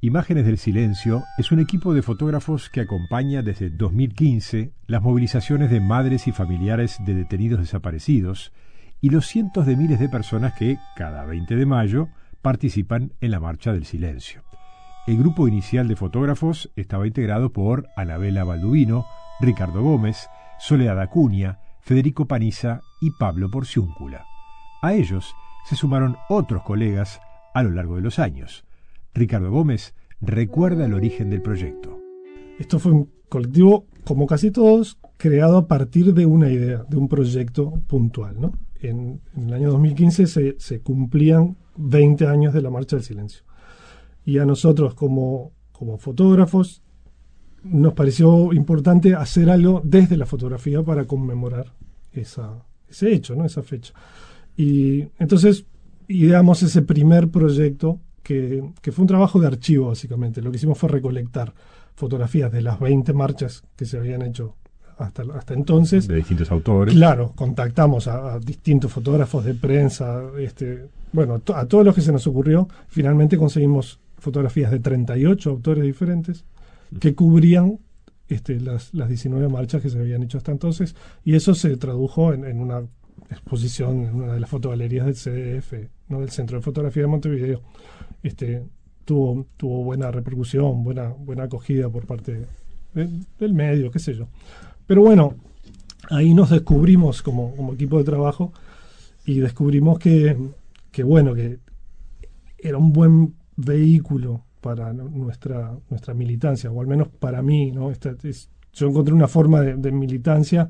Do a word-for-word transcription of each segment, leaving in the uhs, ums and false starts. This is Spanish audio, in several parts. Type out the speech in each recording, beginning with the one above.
Imágenes del Silencio es un equipo de fotógrafos que acompaña desde dos mil quince las movilizaciones de madres y familiares de detenidos desaparecidos y los cientos de miles de personas que, cada veinte de mayo, participan en la Marcha del Silencio. El grupo inicial de fotógrafos estaba integrado por Anabela Balduvino, Ricardo Gómez, Soledad Acuña, Federico Paniza y Pablo Porciúncula. A ellos se sumaron otros colegas a lo largo de los años. Ricardo Gómez recuerda el origen del proyecto. Esto fue un colectivo, como casi todos, creado a partir de una idea, de un proyecto puntual, ¿no? En, en el año dos mil quince se, se cumplían veinte años de la Marcha del Silencio. Y a nosotros, como, como fotógrafos, nos pareció importante hacer algo desde la fotografía para conmemorar esa, ese hecho, ¿no? Esa fecha. Y entonces ideamos ese primer proyecto que, que fue un trabajo de archivo, básicamente. Lo que hicimos fue recolectar fotografías de las veinte marchas que se habían hecho hasta, hasta entonces. De distintos autores. Claro, contactamos a, a distintos fotógrafos de prensa, este, bueno, to, a todos los que se nos ocurrió. Finalmente conseguimos fotografías de treinta y ocho autores diferentes que cubrían este, las, las diecinueve marchas que se habían hecho hasta entonces, y eso se tradujo en, en una exposición en una de las fotogalerías del C D F, ¿no? Del Centro de Fotografía de Montevideo. Este, tuvo, tuvo buena repercusión, buena, buena acogida por parte de, del medio, qué sé yo. Pero bueno, ahí nos descubrimos como, como equipo de trabajo y descubrimos que, que bueno, que era un buen vehículo para nuestra nuestra militancia, o al menos para mí, ¿no? Esta es, yo encontré una forma de, de militancia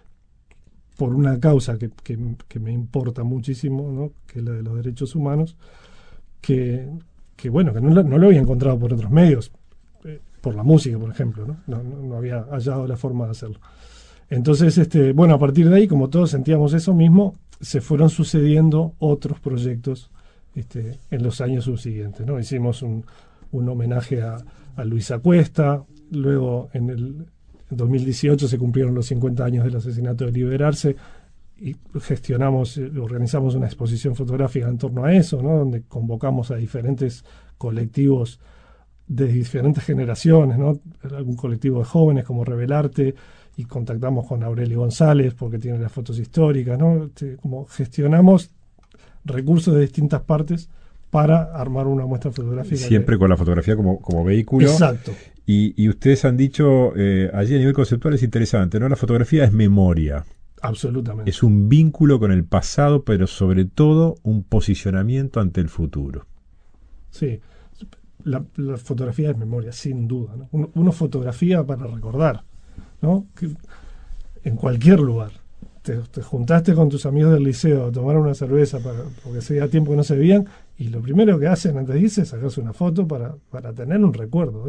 por una causa que, que, que me importa muchísimo, ¿no? Que es la de los derechos humanos, que, que bueno, que no, no lo había encontrado por otros medios, eh, por la música, por ejemplo, ¿no? No, no, no había hallado la forma de hacerlo. Entonces, este, bueno, a partir de ahí, como todos sentíamos eso mismo, se fueron sucediendo otros proyectos este, en los años subsiguientes, ¿no? Hicimos un, un homenaje a, a Luisa Cuesta, luego en el en dos mil dieciocho se cumplieron los cincuenta años del asesinato de Liberarse y gestionamos, organizamos una exposición fotográfica en torno a eso, ¿no? Donde convocamos a diferentes colectivos de diferentes generaciones, ¿no? Algún colectivo de jóvenes como Revelarte, y contactamos con Aurelio González porque tiene las fotos históricas, ¿no? Este, como gestionamos recursos de distintas partes para armar una muestra fotográfica. Siempre que... con la fotografía como, como vehículo. Exacto. Y, y ustedes han dicho, eh, allí a nivel conceptual es interesante, ¿no? La fotografía es memoria. Absolutamente. Es un vínculo con el pasado, pero sobre todo un posicionamiento ante el futuro. Sí, la, la fotografía es memoria, sin duda, ¿no? Uno, uno fotografía para recordar, ¿no? Que en cualquier lugar. Te, te juntaste con tus amigos del liceo a tomar una cerveza para, porque hacía tiempo que no se veían, y lo primero que hacen antes de irse es sacarse una foto para, para tener un recuerdo.